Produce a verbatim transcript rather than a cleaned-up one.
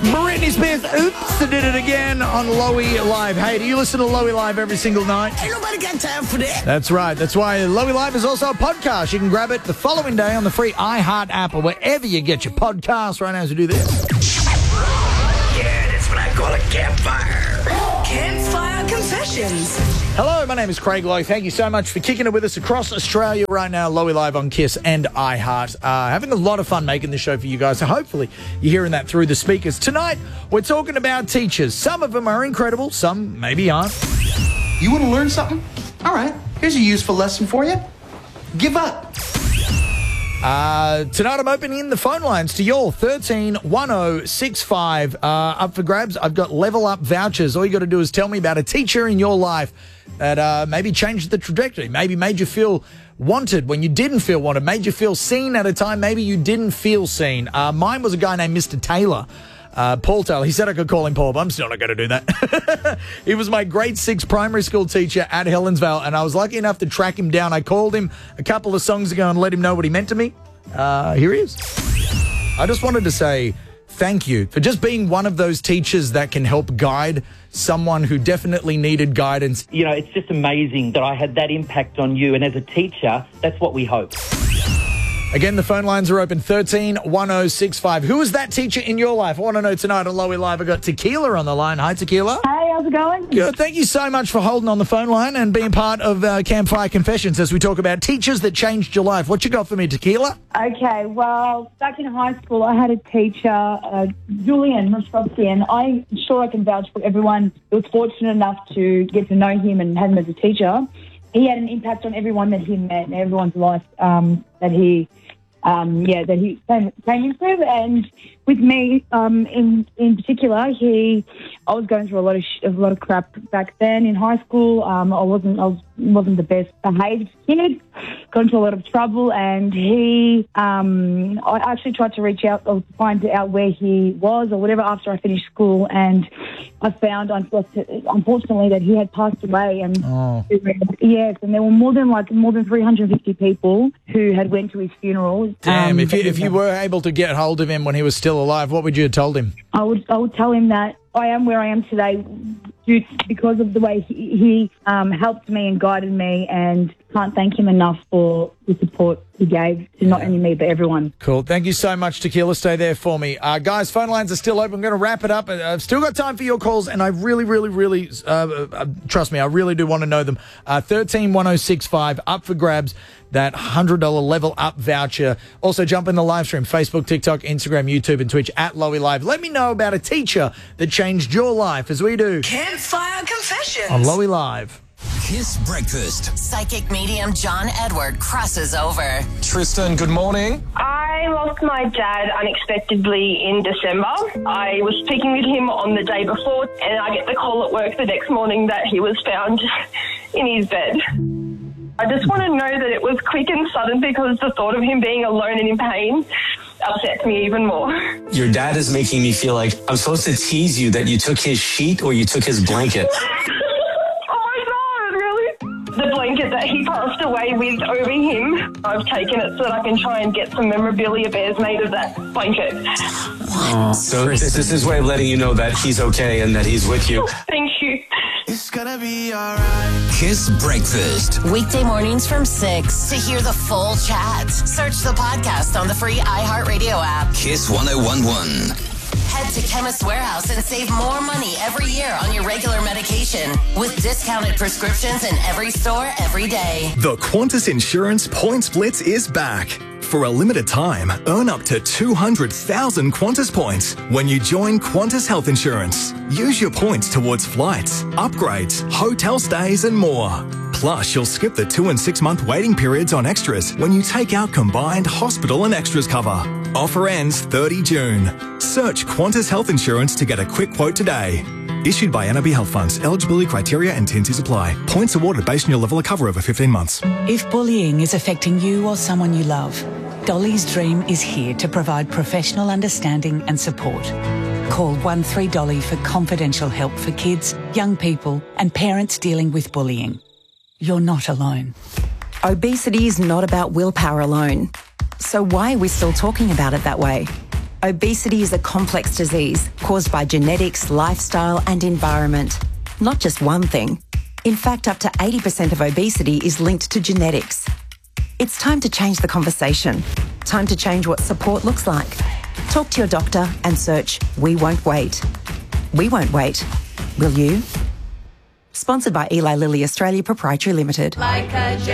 Britney Spears, oops, did it again on Lowy Live. Hey, do you listen to Lowy Live every single night? Ain't nobody got time for that. That's right. That's why Lowy Live is also a podcast. You can grab it the following day on the free iHeart app or wherever you get your podcasts. Right now as we do this. Yeah, that's what I call a campfire. Campfire Confessions. Hello, my name is Craig Lowe. Thank you so much for kicking it with us across Australia right now. Lowy Live on Kiss and iHeart. Uh, having a lot of fun making this show for you guys. So hopefully you're hearing that through the speakers. Tonight, we're talking about teachers. Some of them are incredible. Some maybe aren't. You want to learn something? All right, here's a useful lesson for you. Give up. Uh, tonight I'm opening the phone lines to your thirteen one oh six five. Uh, up for grabs. I've got level up vouchers. All you got to do is tell me about a teacher in your life that uh, maybe changed the trajectory, maybe made you feel wanted when you didn't feel wanted, made you feel seen at a time maybe you didn't feel seen. Uh, mine was a guy named Mister Taylor. Uh, Paul Taylor. He said I could call him Paul, but I'm still not going to do that. He was my grade six primary school teacher at Helensvale, and I was lucky enough to track him down. I called him a couple of songs ago and let him know what he meant to me. Uh, here he is. I just wanted to say thank you for just being one of those teachers that can help guide someone who definitely needed guidance. You know, it's just amazing that I had that impact on you, and as a teacher, that's what we hope. Again, the phone lines are open, thirteen one oh six five. Who is that teacher in your life? I want to know tonight on Lowy Live. I've got Tequila on the line. Hi, Tequila. Hey, how's it going? Good. Thank you so much for holding on the phone line and being part of uh, Campfire Confessions as we talk about teachers that changed your life. What you got for me, Tequila? Okay, well, back in high school, I had a teacher, uh, Julian Rostrovsky, and I'm sure I can vouch for everyone who was fortunate enough to get to know him and have him as a teacher. He had an impact on everyone that he met and everyone's life um, that he... Um, yeah, that he came, came into, and with me, um, in in particular, he, I was going through a lot of sh- a lot of crap back then in high school. Um, I wasn't I was, wasn't the best behaved kid, got into a lot of trouble, and he, um, I actually tried to reach out or find out where he was or whatever after I finished school, and I found unfortunately that he had passed away, and oh. yes, and there were more than like more than three hundred fifty people who had went to his funeral. Damn, um, if you, if you were able to get hold of him when he was still alive, what would you have told him? I would I would tell him that I am where I am today due because of the way he, he um, helped me and guided me, and can't thank him enough for the support he gave to not only me but everyone. Cool. Thank you so much, Tequila. Stay there for me. Uh, guys, phone lines are still open. I'm going to wrap it up. I've still got time for your calls, and I really, really, really, uh, uh, trust me, I really do want to know them. Uh, thirteen one oh six five, up for grabs, that one hundred dollars level up voucher. Also, jump in the live stream, Facebook, TikTok, Instagram, YouTube, and Twitch at Lowy Live. Let me know about a teacher that changed your life as we do Campfire Confessions on Lowy Live. Kiss Breakfast. Psychic medium John Edward crosses over. Tristan, good morning. I lost my dad unexpectedly in December. I was speaking with him on the day before, and I get the call at work the next morning that he was found in his bed. I just want to know that it was quick and sudden, because the thought of him being alone and in pain upsets me even more. Your dad is making me feel like I'm supposed to tease you that you took his sheet or you took his blanket. The blanket that he passed away with over him, I've taken it so that I can try and get some memorabilia bears made of that blanket. Oh, so this is his way of letting you know that he's okay and that he's with you. Thank you. It's gonna be alright. Kiss Breakfast. Weekday mornings from six. To hear the full chat, search the podcast on the free iHeartRadio app. Kiss one oh one one. Head to Chemist Warehouse and save more money every year on your regular medication with discounted prescriptions in every store every day. The Qantas Insurance Points Blitz is back. For a limited time, earn up to two hundred thousand Qantas points when you join Qantas Health Insurance. Use your points towards flights, upgrades, hotel stays and more. Plus, you'll skip the two and six month waiting periods on extras when you take out combined hospital and extras cover. Offer ends thirtieth of June. Search Qantas Health Insurance to get a quick quote today. Issued by N R B Health Funds. Eligibility criteria and T and Cs apply. Points awarded based on your level of cover over fifteen months. If bullying is affecting you or someone you love, Dolly's Dream is here to provide professional understanding and support. Call one three Dolly for confidential help for kids, young people and parents dealing with bullying. You're not alone. Obesity is not about willpower alone. So why are we still talking about it that way? Obesity is a complex disease caused by genetics, lifestyle and environment. Not just one thing. In fact, up to eighty percent of obesity is linked to genetics. It's time to change the conversation. Time to change what support looks like. Talk to your doctor and search We Won't Wait. We won't wait. Will you? Sponsored by Eli Lilly Australia Proprietary Limited. Like a